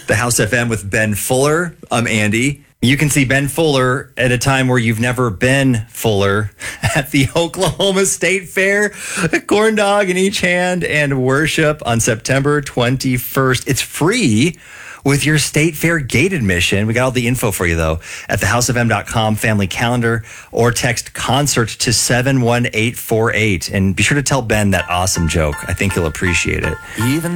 The House FM with Ben Fuller. I'm Andy. You can see Ben Fuller at a time where you've never been fuller at the Oklahoma State Fair. A corn dog in each hand and worship on September 21st. It's free with your State Fair gate admission. We got all the info for you, though, at thehousefm.com family calendar, or text concert to 71848. And be sure to tell Ben that awesome joke. I think he'll appreciate it. Even